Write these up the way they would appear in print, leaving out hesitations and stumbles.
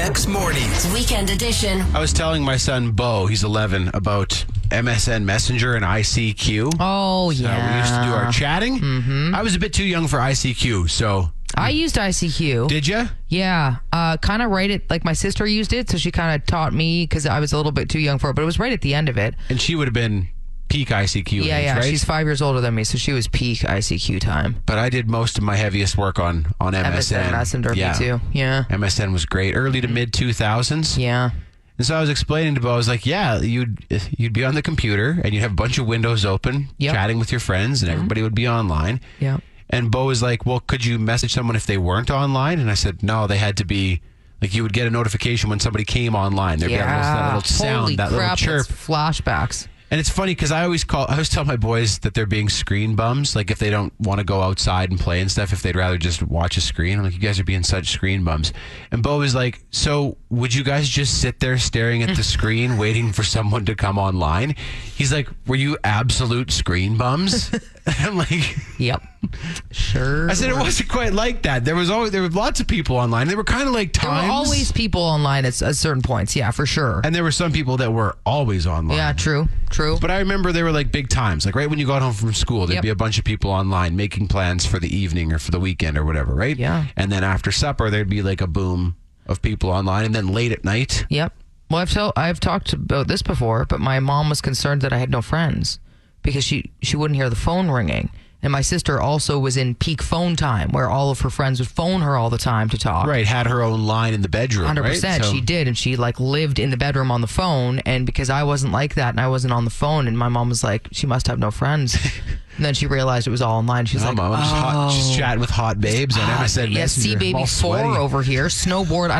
X Mornings. Weekend edition. I was telling my son, Bo, he's 11, about MSN Messenger and ICQ. Oh, yeah. We used to do our chatting. Mm-hmm. I was a bit too young for ICQ, so... I used ICQ. Did you? Yeah. Kind of right at, like, my sister used it, so she kind of taught me because I was a little bit too young for it, but it was right at the end of it. And she would have been peak ICQ age, Yeah. right? She's 5 years older than me, so she was peak ICQ time. But I did most of my heaviest work on MSN. MSN Messenger, me too. Yeah. MSN was great. Early to mid 2000s. Yeah. And so I was explaining to Bo, I was like, yeah, you'd be on the computer and you'd have a bunch of windows open, Yep. chatting with your friends, and everybody would be online. Yeah. And Bo was like, well, could you message someone if they weren't online? And I said, no, they had to be, like, you would get a notification when somebody came online. There'd be that little sound, Holy that crap, little chirp. it's flashbacks. And it's funny because I always tell my boys that they're being screen bums. Like, if they don't want to go outside and play and stuff, if they'd rather just watch a screen. I'm like, you guys are being such screen bums. And Bo was like, so would you guys just sit there staring at the screen waiting for someone to come online? He's like, were you absolute screen bums? And I'm like, Yep. Sure. I said it wasn't quite like that. There were lots of people online. They were kind of like There times. were always people online at certain points. Yeah, for sure. And there were some people that were always online. Yeah, true. But I remember they were like big times. Like right when you got home from school, there'd Yep. be a bunch of people online making plans for the evening or for the weekend or whatever, right? Yeah. And then after supper, there'd be like a boom of people online. And then late at night, Yep. Well, I've talked about this before, but my mom was concerned that I had no friends because she wouldn't hear the phone ringing. And my sister also was in peak phone time where all of her friends would phone her all the time to talk. right, had her own line in the bedroom, 100%. right? So- She did. And she like lived in the bedroom on the phone. And because I wasn't like that and I wasn't on the phone, and my mom was like, she must have no friends. And then she realized it was all online. She's like, Mom, I'm just chatting with hot babes on MSN yeah, Messenger. I'm all C-Baby4 sweaty. over here. Snowboard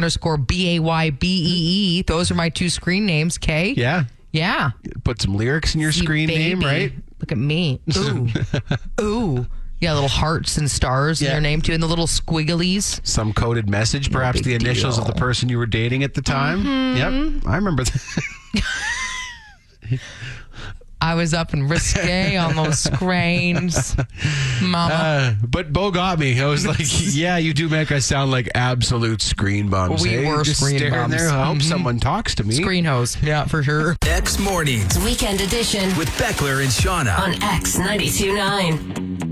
_BAYBEE. Those are my two screen names, K. Yeah. Yeah. Put some lyrics in your screen name, right? Look at me. Ooh. Ooh. Yeah, little hearts and stars in Yeah. your name too, and the little squigglies. Some coded message, perhaps big the initials of the deal. person you were dating at the time. Yep, I remember that. I was up in risque on those screens. Mama. But Bo got me. I was like, yeah, you do make us sound like absolute screen bums. We eh? were Just screen staring bums. there. I hope someone talks to me. Screen hose. Yeah, for sure. X Mornings Weekend edition with Beckler and Shauna. on X 92.9.